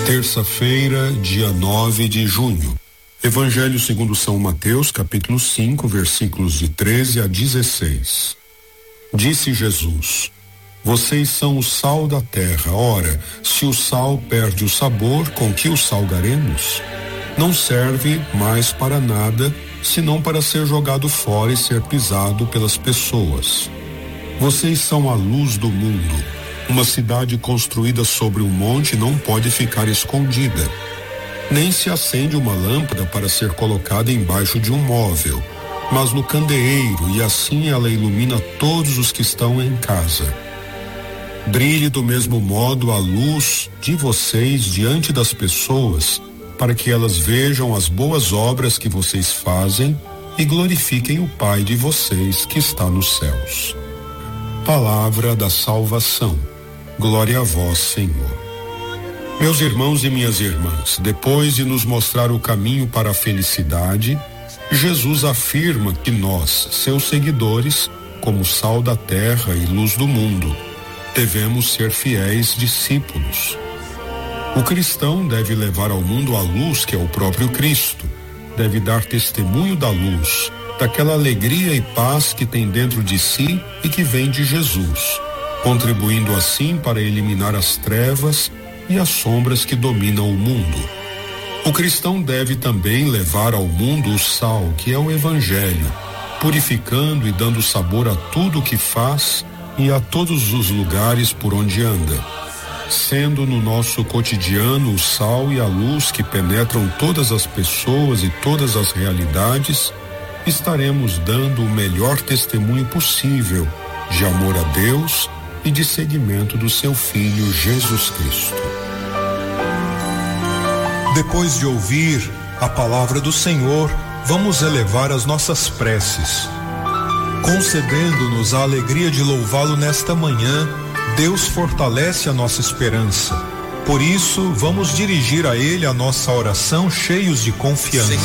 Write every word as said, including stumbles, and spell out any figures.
Terça-feira, dia nove de junho. Evangelho segundo São Mateus, capítulo cinco, versículos de treze a dezesseis. Disse Jesus: Vocês são o sal da terra. Ora, se o sal perde o sabor, com que o salgaremos? Não serve mais para nada, senão para ser jogado fora e ser pisado pelas pessoas. Vocês são a luz do mundo. Uma cidade construída sobre um monte não pode ficar escondida. Nem se acende uma lâmpada para ser colocada embaixo de um móvel, mas no candeeiro, e assim ela ilumina todos os que estão em casa. Brilhe do mesmo modo a luz de vocês diante das pessoas, para que elas vejam as boas obras que vocês fazem e glorifiquem o Pai de vocês que está nos céus. Palavra da salvação. Glória a vós, Senhor. Meus irmãos e minhas irmãs, depois de nos mostrar o caminho para a felicidade, Jesus afirma que nós, seus seguidores, como sal da terra e luz do mundo, devemos ser fiéis discípulos. O cristão deve levar ao mundo a luz que é o próprio Cristo, deve dar testemunho da luz, daquela alegria e paz que tem dentro de si e que vem de Jesus, contribuindo assim para eliminar as trevas e as sombras que dominam o mundo. O cristão deve também levar ao mundo o sal, que é o Evangelho, purificando e dando sabor a tudo o que faz e a todos os lugares por onde anda. Sendo no nosso cotidiano o sal e a luz que penetram todas as pessoas e todas as realidades, estaremos dando o melhor testemunho possível de amor a Deus e de seguimento do seu Filho Jesus Cristo. Depois de ouvir a palavra do Senhor, vamos elevar as nossas preces. Concedendo-nos a alegria de louvá-lo nesta manhã, Deus fortalece a nossa esperança. Por isso, vamos dirigir a Ele a nossa oração cheios de confiança.